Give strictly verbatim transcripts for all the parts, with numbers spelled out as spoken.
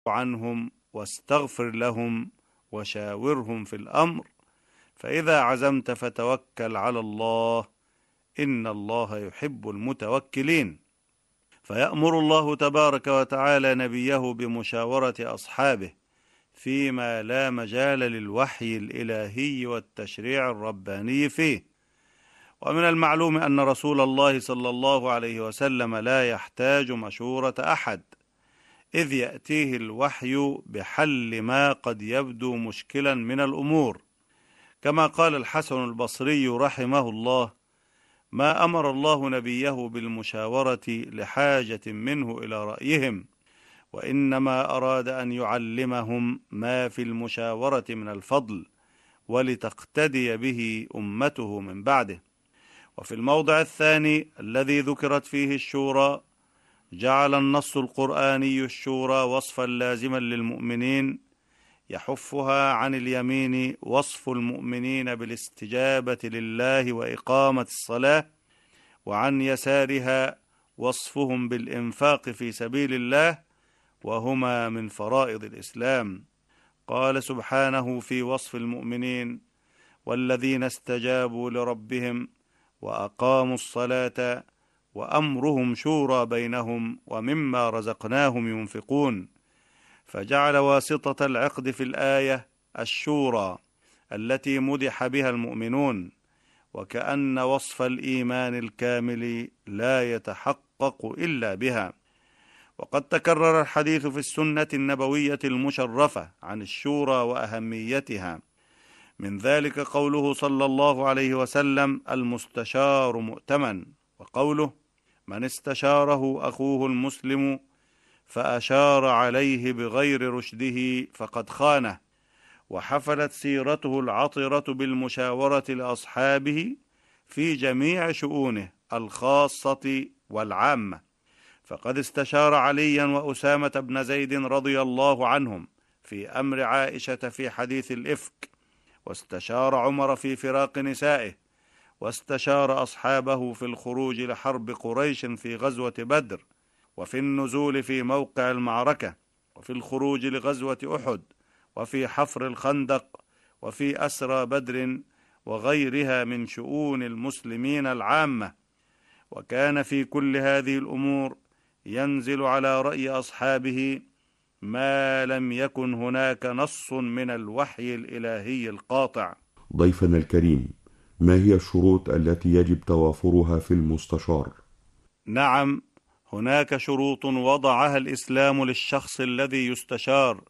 عنهم واستغفر لهم وشاورهم في الأمر، فإذا عزمت فتوكل على الله، إن الله يحب المتوكلين. فيأمر الله تبارك وتعالى نبيه بمشاورة أصحابه فيما لا مجال للوحي الإلهي والتشريع الرباني فيه. ومن المعلوم أن رسول الله صلى الله عليه وسلم لا يحتاج مشورة أحد، إذ يأتيه الوحي بحل ما قد يبدو مشكلا من الأمور، كما قال الحسن البصري رحمه الله: ما أمر الله نبيه بالمشاورة لحاجة منه إلى رأيهم، وإنما أراد أن يعلمهم ما في المشاورة من الفضل، ولتقتدي به أمته من بعده. وفي الموضع الثاني الذي ذكرت فيه الشورى، جعل النص القرآني الشورى وصفا لازما للمؤمنين، يحفها عن اليمين وصف المؤمنين بالاستجابة لله وإقامة الصلاة، وعن يسارها وصفهم بالإنفاق في سبيل الله، وهما من فرائض الإسلام. قال سبحانه في وصف المؤمنين: والذين استجابوا لربهم وأقاموا الصلاة وأمرهم شورى بينهم ومما رزقناهم ينفقون، فجعل واسطة العقد في الآية الشورى التي مدح بها المؤمنون، وكأن وصف الإيمان الكامل لا يتحقق إلا بها. وقد تكرر الحديث في السنة النبوية المشرفة عن الشورى وأهميتها، من ذلك قوله صلى الله عليه وسلم: المستشار مؤتمن، وقوله: من استشاره أخوه المسلم فأشار عليه بغير رشده فقد خانه. وحفلت سيرته العطرة بالمشاورة لأصحابه في جميع شؤونه الخاصة والعامة، فقد استشار عليا وأسامة بن زيد رضي الله عنهم في أمر عائشة في حديث الإفك، واستشار عمر في فراق نسائه، واستشار أصحابه في الخروج لحرب قريش في غزوة بدر، وفي النزول في موقع المعركة، وفي الخروج لغزوة أحد، وفي حفر الخندق، وفي أسرى بدر، وغيرها من شؤون المسلمين العامة. وكان في كل هذه الأمور ينزل على رأي أصحابه ما لم يكن هناك نص من الوحي الإلهي القاطع. ضيفنا الكريم، ما هي الشروط التي يجب توافرها في المستشار؟ نعم، هناك شروط وضعها الإسلام للشخص الذي يستشار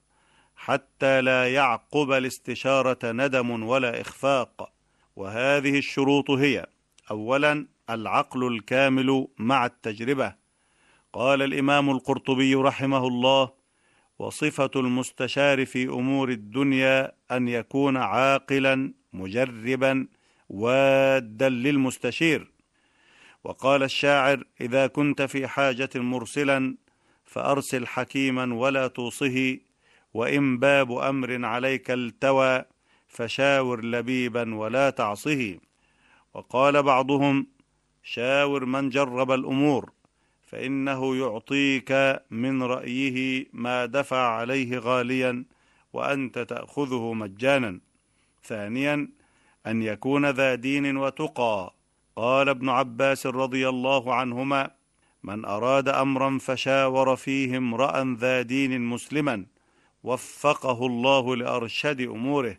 حتى لا يعقب الاستشارة ندم ولا إخفاق. وهذه الشروط هي: أولا، العقل الكامل مع التجربة. قال الإمام القرطبي رحمه الله: وصفة المستشار في أمور الدنيا أن يكون عاقلا مجربا وادا للمستشير. وقال الشاعر: إذا كنت في حاجة مرسلا فأرسل حكيما ولا توصه، وإن باب أمر عليك التوى فشاور لبيبا ولا تعصه. وقال بعضهم: شاور من جرب الأمور، فإنه يعطيك من رأيه ما دفع عليه غاليا وأنت تأخذه مجانا. ثانيا، أن يكون ذا دين وتقى. قال ابن عباس رضي الله عنهما: من أراد أمرا فشاور فيه امرأ ذا دين مسلما وفقه الله لأرشد أموره.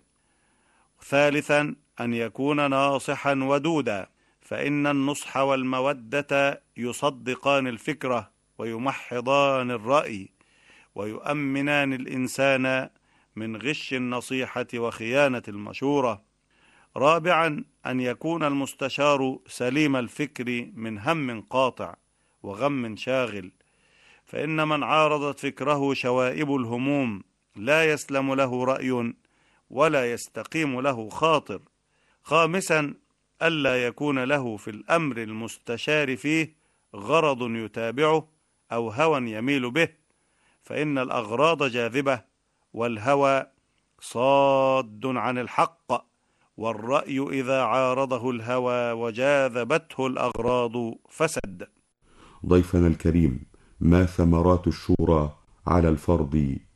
ثالثا، أن يكون ناصحا ودودا، فإن النصح والمودة يصدقان الفكرة ويمحضان الرأي ويؤمنان الإنسان من غش النصيحة وخيانة المشورة. رابعا، أن يكون المستشار سليم الفكر من هم قاطع وغم شاغل، فإن من عارضت فكره شوائب الهموم لا يسلم له رأي ولا يستقيم له خاطر. خامسا، ألا يكون له في الأمر المستشار فيه غرض يتابعه أو هوى يميل به، فإن الأغراض جاذبة والهوى صاد عن الحق، والرأي إذا عارضه الهوى وجاذبته الأغراض فسد. ضيفنا الكريم، ما ثمرات الشورى على الفرد